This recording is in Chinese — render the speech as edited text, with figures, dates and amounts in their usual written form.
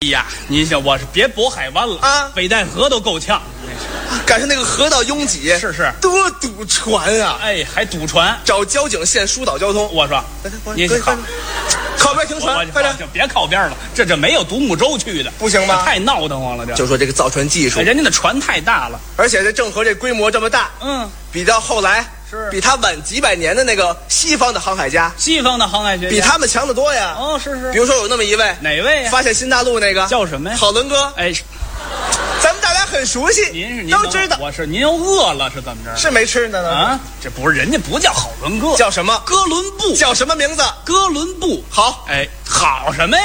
呀，您想我是别渤海湾了啊北戴河都够呛。 赶上那个河道拥挤， 是， 多堵船啊！ 哎，还堵船。 找交警线疏导交通。 我说，您可以靠边停船，快点！ 就别靠边了，这没有独木舟去的， 不行吗？ 太闹腾慌了，这就说这个造船技术， 人家的船太大了， 而且这郑和这规模这么大，比到后来是比他晚几百年的那个西方的航海家， 西方的航海学家比他们强得多呀。 哦，是， 比如说有那么一位， 哪位呀？ 发现新大陆那个叫什么呀？ 好伦哥。 哎， 咱们大家很熟悉， 您都知道。 我是您又饿了是怎么着？ 是没吃呢啊？这不是人家不叫好伦哥， 叫什么？ 哥伦布。 叫什么名字？ 哥伦布。 好， 哎，好什么呀？